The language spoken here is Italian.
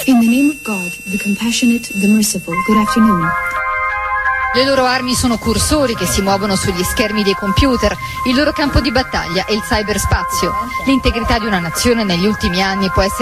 In the name of God, the compassionate, the merciful, good afternoon. Le loro armi sono cursori che si muovono sugli schermi dei computer, il loro campo di battaglia è il cyberspazio. L'integrità di una nazione negli ultimi anni può essere